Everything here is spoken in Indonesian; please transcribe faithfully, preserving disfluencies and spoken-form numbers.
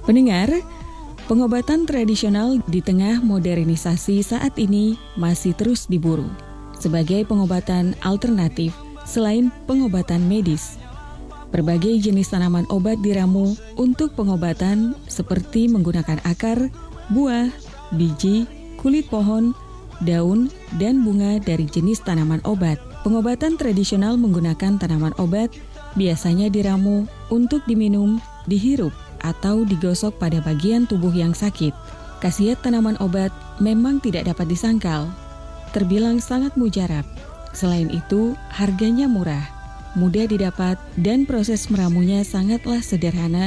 Pendengar, pengobatan tradisional di tengah modernisasi saat ini masih terus diburu sebagai pengobatan alternatif selain pengobatan medis. Berbagai jenis tanaman obat diramu untuk pengobatan seperti menggunakan akar, buah, biji, kulit pohon, daun, dan bunga dari jenis tanaman obat. Pengobatan tradisional menggunakan tanaman obat biasanya diramu untuk diminum, dihirup, atau digosok pada bagian tubuh yang sakit. Khasiat tanaman obat memang tidak dapat disangkal, terbilang sangat mujarab. Selain itu, harganya murah, mudah didapat, dan proses meramunya sangatlah sederhana